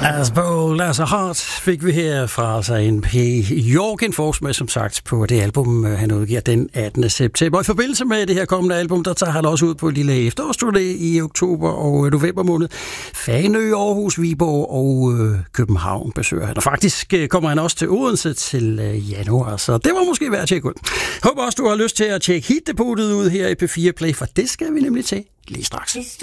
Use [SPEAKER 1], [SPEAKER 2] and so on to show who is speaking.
[SPEAKER 1] As bold as a heart fik vi her fra altså en P. Jorgen Forsmed, som sagt, på det album, han udgiver den 18. september. Og i forbindelse med det her kommende album, der tager han også ud på et lille efterårsturné i oktober og november måned. Fanø, Aarhus, Viborg og København besøger han. Og faktisk kommer han også til Odense til januar, så det var måske værd at tjekke ud. Håber også, du har lyst til at tjekke Hit-depotet ud her i P4 Play, for det skal vi nemlig til lige straks.